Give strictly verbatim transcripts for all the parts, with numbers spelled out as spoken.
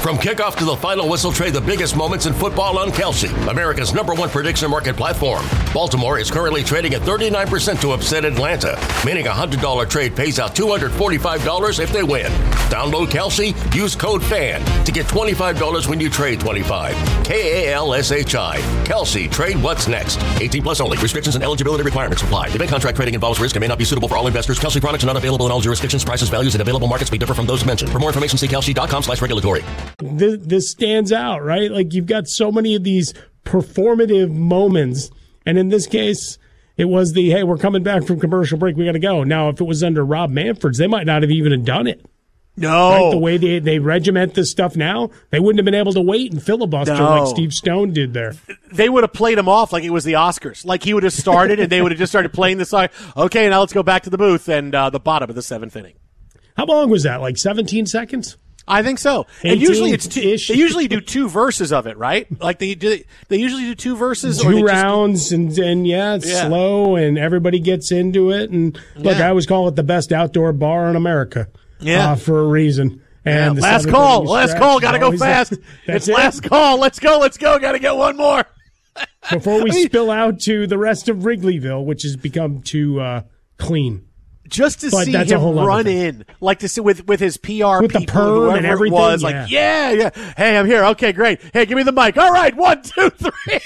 From kickoff to the final whistle, trade the biggest moments in football on Kalshi, America's number one prediction market platform. Baltimore is currently trading at thirty-nine percent to upset Atlanta, meaning a one hundred dollars trade pays out two hundred forty-five dollars if they win. Download Kalshi, use code FAN to get twenty-five dollars when you trade twenty-five dollars. K A L S H I. Kalshi, trade what's next. eighteen plus only. Restrictions and eligibility requirements apply. Event contract trading involves risk and may not be suitable for all investors. Kalshi products are not available in all jurisdictions. Prices, values, and available markets may differ from those mentioned. For more information, see kalshi dot com slash regulatory. This, this stands out, right? Like, you've got so many of these performative moments. And in this case, it was the, hey, we're coming back from commercial break, we got to go. Now, if it was under Rob Manfred's, they might not have even have done it. No. Right? The way they, they regiment this stuff now, they wouldn't have been able to wait and filibuster no. like Steve Stone did there. They would have played him off like it was the Oscars. Like he would have started and they would have just started playing the song. Okay, now let's go back to the booth and uh, the bottom of the seventh inning. How long was that? Like seventeen seconds? I think so. And usually it's two, they usually do two verses of it, right? Like they do, they usually do two verses, two or they rounds, just, and and yeah, it's yeah. slow, and everybody gets into it. And look, yeah. I always call it the best outdoor bar in America, yeah, uh, for a reason. And yeah. last call, last call, got to go fast. That, it's it. last call. Let's go, let's go. Got to get one more before we I mean, spill out to the rest of Wrigleyville, which has become too uh, clean. Just to but see him run in, like to see with, with his P R with people, the perm whoever and everything, it was, yeah. like, yeah, yeah. Hey, I'm here. Okay, great. Hey, give me the mic. All right, one, two, three.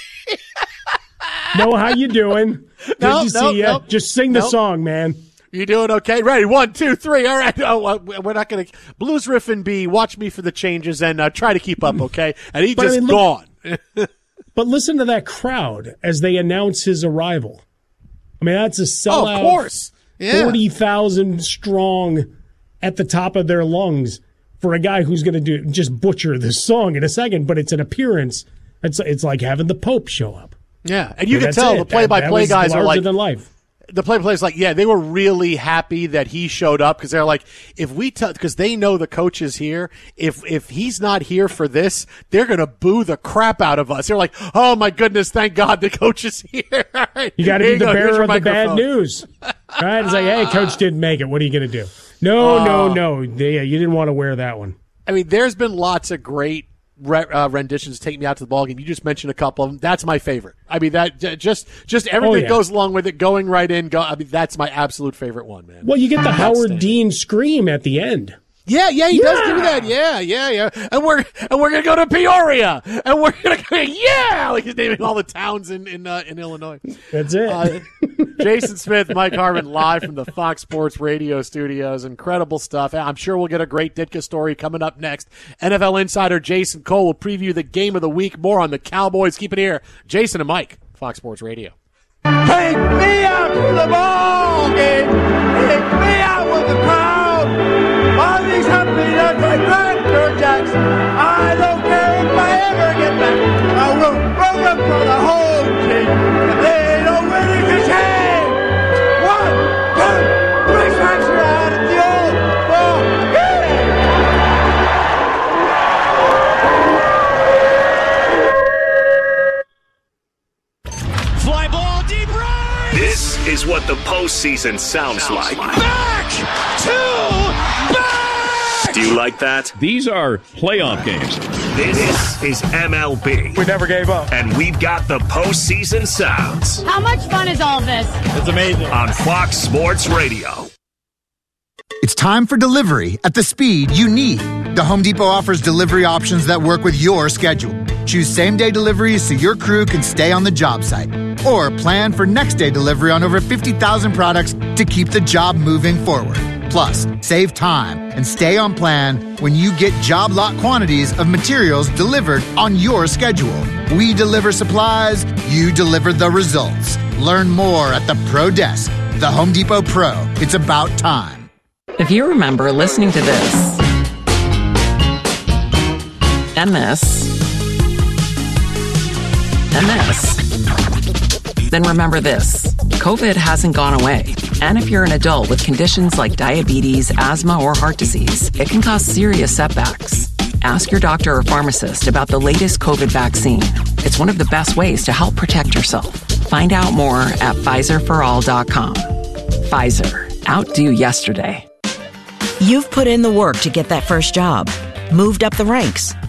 No, how you doing? Good nope, to nope, see you. Nope, Just sing the nope. song, man. You doing okay? Ready? One, two, three. All right. Oh, we're not going to blues riff and B. Watch me for the changes and uh, try to keep up, okay? And he but just I mean, gone. Look, but listen to that crowd as they announce his arrival. I mean, that's a sellout. Oh, of course. Yeah. forty thousand strong at the top of their lungs for a guy who's going to do just butcher this song in a second, but it's an appearance. It's it's like having the Pope show up. Yeah, and you I mean, can tell it. the play-by-play that, that guys are like than life. The play-by-play is like, yeah, they were really happy that he showed up because they're like, if we tell, because they know the coach is here. If if he's not here for this, they're gonna boo the crap out of us. They're like, oh my goodness, thank God the coach is here. Right, you got to be the go. bearer of the bad news, right? It's like, hey, coach didn't make it. What are you gonna do? No, uh, no, no. They, you didn't want to wear that one. I mean, there's been lots of great re- uh, renditions. Take me out to the ballgame. You just mentioned a couple of them. That's my favorite. I mean, that just just everything oh, yeah. that goes along with it, going right in. Go, I mean, that's my absolute favorite one, man. Well, you get the Howard Dean scream at the end. Yeah, yeah, he yeah. does do that. Yeah, yeah, yeah. And we're and we're gonna go to Peoria, and we're gonna go, yeah, like he's naming all the towns in in uh, in Illinois. That's it. Uh, Jason Smith, Mike Harmon, live from the Fox Sports Radio studios. Incredible stuff. I'm sure we'll get a great Ditka story coming up next. N F L insider Jason Cole will preview the game of the week. More on the Cowboys. Keep it here, Jason and Mike, Fox Sports Radio. Take me out to the ball game. Take me out with the crowd. All these happy nuts like Doctor Jackson. I don't care if I ever get back. I will run up for the whole team. If they don't win it, it's hey. One, two, three strikes are out at the old ball game. Fly ball deep right. This is what the postseason sounds, sounds like. like. Back to back. Do you like that? These are playoff games. This is M L B. We never gave up. And we've got the postseason sounds. How much fun is all this? It's amazing. On Fox Sports Radio. It's time for delivery at the speed you need. The Home Depot offers delivery options that work with your schedule. Choose same-day deliveries so your crew can stay on the job site. Or plan for next-day delivery on over fifty thousand products to keep the job moving forward. Plus, save time and stay on plan when you get job lot quantities of materials delivered on your schedule. We deliver supplies, you deliver the results. Learn more at the Pro Desk. The Home Depot Pro. It's about time. If you remember listening to this, and this, and this, then remember this. COVID hasn't gone away. And if you're an adult with conditions like diabetes, asthma, or heart disease, it can cause serious setbacks. Ask your doctor or pharmacist about the latest COVID vaccine. It's one of the best ways to help protect yourself. Find out more at Pfizer for all dot com. Pfizer. Outdo yesterday. You've put in the work to get that first job, moved up the ranks,